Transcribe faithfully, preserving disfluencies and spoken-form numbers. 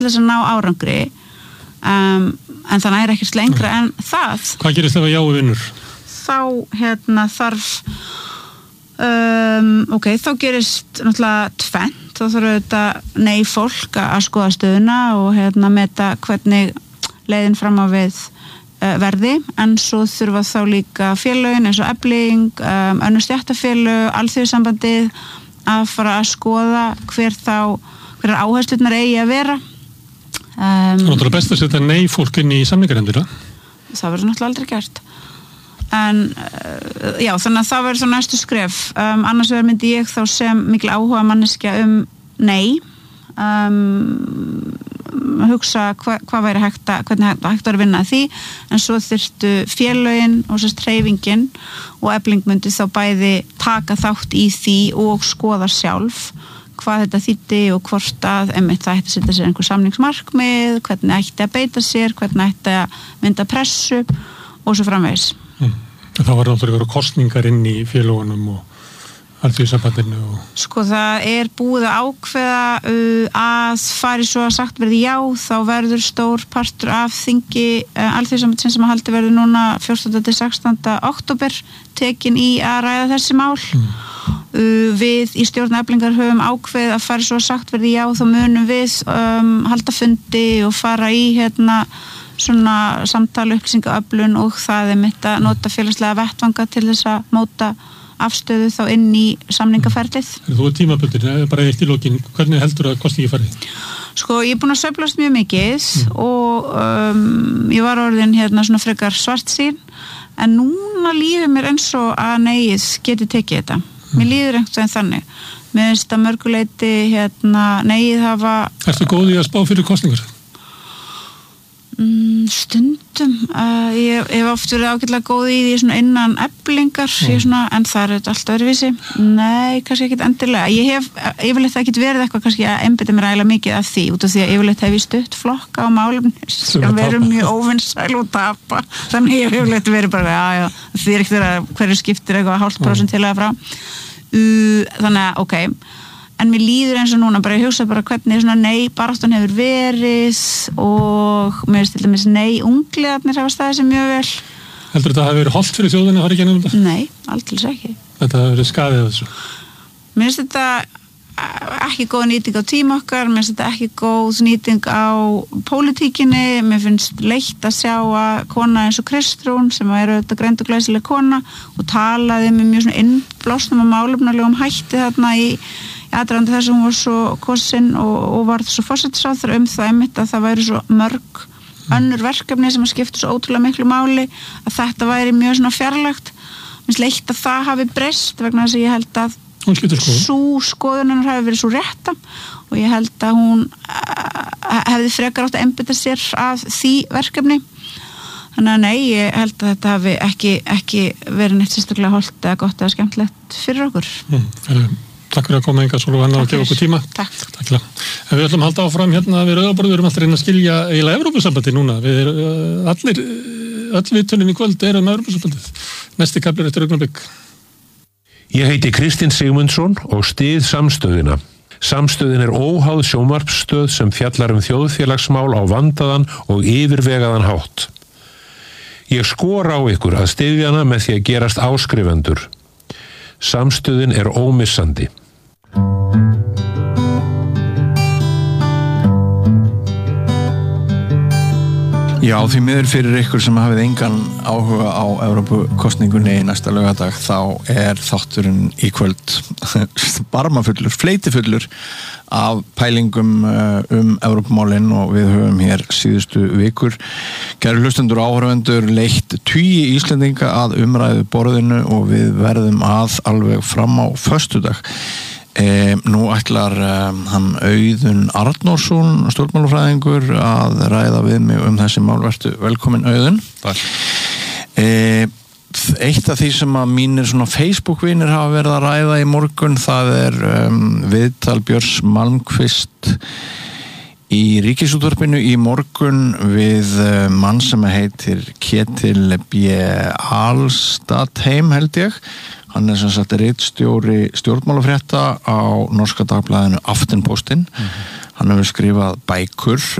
þess að ná árangri um, en það er ekkert lengra en það. Hvað gerist ef að jáu vinnur? Þá hérna þarf um, ok, þá gerist náttúrulega tvennt, þá þarf þetta nei fólk að skoða stöðuna og hérna meta hvernig leiðin fram á við uh, verði, en svo þurfa þá líka félögin eins og Efling, um, önnur stéttarfélög, alþjóðasambandið að fara að skoða hver þá hverjar áherslurnar eigi að vera. Um, Það er best að setja nei fólk inn í samningarnefndina. Það verður náttúrulega aldrei gert. En uh, já, þannig að það verður þá næstu skref. Um, annars vegar myndi ég þá sem mikil áhuga manneskja um nei, um, hugsa hva, hvað væri hægt að, hvernig hægt að vinna því, en svo þyrftu félögin og sérst hreyfingin og Efling myndi þá bæði taka þátt í því og skoða sjálf hvað þetta þýddi og hvort að einmitt það ætti að setja sér einhver samningsmarkmið, hvernig ætti að beita sér, hvernig ætti að mynda pressu og svo framvegis. Mm. Það var náttúrulega kostningar inn í félögunum og alþjóðasambandinu og... Sko það er búið að ákveða uh, að fari svo að sagt verði já, þá verður stór partur af þingi uh, alþjóðasambandsins sem að haldi verður núna fjórtánda til sextánda október tekin í að ræða þessi mál. Mm. Uh, við í stjórn Eflingar höfum ákveð að fari svo að sagt verði já, þá munum við um, halda fundi og fara í hérna svona samtali upplýsingaöflun og það er mitt að nota félagslega vettvanga til þess að móta afstöðu þá inn í samningaferlið. Þú er tímabundin, bara eitt í lokin, hvernig heldur að kosningi fari? Sko, ég er búin að sveiflast mjög mikið mm. og um, ég var orðin hérna svona frekar svartsýn, en núna líður mér eins og að neið geti tekið þetta. Mm. Mér líður einhvern veginn þannig. Mér finnst að mörguleiti hérna neið hafa... Ertu góð í að spá fyrir kosningar? Mm, stundum uh, ég hef oft verið ágætlega góð í því svona innan Eflingar mm. svona, en það er þetta alltaf öðruvísi. Nei, kannski ekkit endilega. Ég hef yfirleitt ekkit verið eitthvað kannski að einbeita mér ægilega mikið af því, út af því að yfirleitt hef ég stutt flokka á málefni sem verum mjög óvinnsæl og tapa, þannig ég hef yfirleitt verið bara já, já, því er ekkert að hverju skiptir eitthvað hálft prósent til að frá uh, þannig að ok, en mér líður eins og núna bara ég hugsa bara hvernig svona nei baráttan hefur verið og mér finnst til dæmis nei ungliðarnir hafa staðið sér mjög vel. Heldur þetta að hafa verið hollt fyrir þjóðina að fara ekki ennum þetta? Nei, aldrei ekki. Þetta hafa verið skaðið af þessu? Mér finnst þetta ekki góð nýting á tíma okkar, mér finnst þetta ekki góð nýting á pólitíkinni, mér finnst leitt að sjá að kona eins og Kristrún sem er auðvitað greind og glæsileg kona og talaði með mjög svona innblásnum og málefnalegum hætti þarna í aðdragandi þess að hún var svo kosin og, og var svo forsætisráðherra um það einmitt að það væri svo mörg önnur verkefni sem að skipta svo ótrúlega miklu máli að þetta væri mjög svona fjarlægt. Mér finnst leitt að það hafi breyst vegna þess að ég held að sú skoðunar hafi verið svo rétta og ég held að hún hefði frekar átt að einbeita sér að því verkefni. Þannig að nei, ég held að þetta hafi ekki, ekki verið neitt sérstaklega hollt eða gott eða skemmtilegt fyrir okkur. Mm, Takk fyrir að koma hingað Sólveig Anna og gefa okkur tíma. Takk. Takk fyrir. En við ætlum að halda áfram hérna við Rauða borðið, við erum alltaf að reyna að skilja eiginlega Evrópusambandið núna. Við erum uh, allir, uh, öll viðtölin í kvöld eru um Evrópusambandið. Næsti kafli eftir augnablik. Ég heiti Kristinn Sigmundsson og styð Samstöðina. Samstöðin er óháð sjónvarpsstöð sem fjallar um þjóðfélagsmál á vandaðan og yfirvegaðan hátt. Ég skora á ykkur að styðja hana með því að gerast áskrifendur. Samstöðin er ómissandi. Já, því miður fyrir ykkur sem hafið engan áhuga á Evrópukosningunni í næsta laugardag, þá er þátturinn í kvöld barmafullur, fleitifullur af pælingum um Evrópumálin og við höfum hér síðustu vikur. Kæru hlustendur og áhorfendur, leitt tugi Íslendinga að umræðu borðinu og við verðum að alveg fram á föstudag. E, nú ætlar um, hann Auðun Arnórsson, stjórnmálafræðingur, að ræða við mig um þessi mál. Vertu velkomin, Auðun. Takk. E, eitt af því sem að mínir svona Facebook-vinir hafa verið að ræða í morgun, það er um, viðtal Björns Malmkvist í Ríkisútvarpinu í morgun við uh, mann sem heitir Ketil B. Alstatheim, held ég. Hann er sem sagt ritstjóri stjórnmálafrétta á norska dagblaðinu Aftenposten. Mm-hmm. hann hefur skrifað bækur